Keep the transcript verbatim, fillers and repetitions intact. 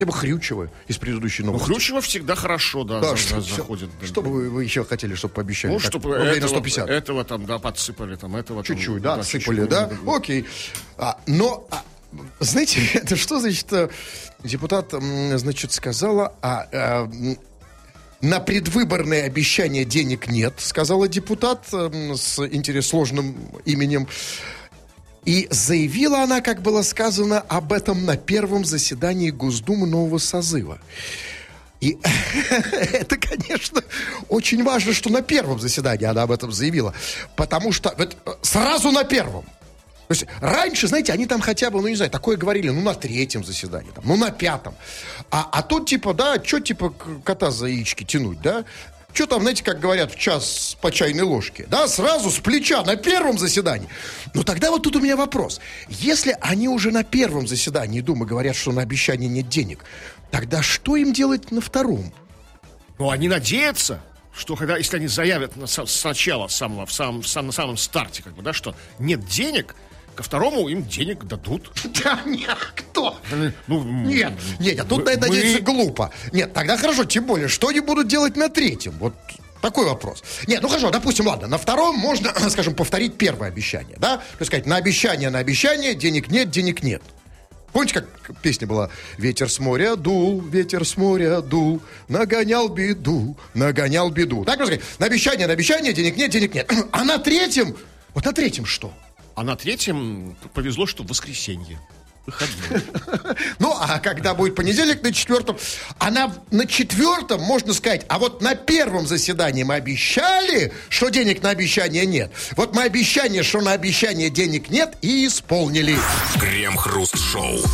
Либо Хрючева из предыдущей новости. Ну, Хрючева всегда хорошо, да, Да, за, что, заходит. Да. Что бы вы, вы еще хотели, чтобы пообещали? Ну, так, чтобы рублей этого, на сто пятьдесят. этого там, да, подсыпали, там, этого Чуть-чуть, там, да, отсыпали, да? чуть-чуть. Окей. А, но, а, знаете, это что значит, депутат, значит, сказала, а, а, на предвыборные обещания денег нет, сказала депутат с интересно сложным именем. И заявила она, как было сказано, об этом на первом заседании Госдумы нового созыва. И это, конечно, очень важно, что на первом заседании она об этом заявила. Потому что вот, сразу на первом. То есть раньше, знаете, они там хотя бы, ну не знаю, такое говорили, ну на третьем заседании, там, ну на пятом. А, а тут типа, да, что типа кота за яички тянуть, да? Что там, знаете, как говорят, в час по чайной ложке? Да, сразу с плеча на первом заседании. Но тогда вот тут у меня вопрос. Если они уже на первом заседании Думы говорят, что на обещание нет денег, тогда что им делать на втором? Ну, они надеются, что когда, если они заявят на, сначала, самого, в самом, в самом, на самом старте, как бы, да, что нет денег, ко второму им денег дадут. Да нет, кто? Ну, нет, нет, тут мы, надеяться мы... глупо. Нет, тогда хорошо, тем более, что они будут делать на третьем? Вот такой вопрос. Нет, ну хорошо, допустим, ладно, на втором можно, скажем, повторить первое обещание, да? То есть сказать, на обещание, на обещание, денег нет, денег нет. Помните, как песня была? Ветер с моря дул, ветер с моря дул, нагонял беду, нагонял беду. Так можно сказать, на обещание, на обещание, денег нет, денег нет. А на третьем, вот на третьем что? А на третьем повезло, что в воскресенье. Выходной. Ну, а когда будет понедельник на четвертом, а на, на четвертом, можно сказать, а вот на первом заседании мы обещали, что денег на обещание нет. Вот мы обещание, что на обещание денег нет, и исполнили. Крем-хруст-шоу.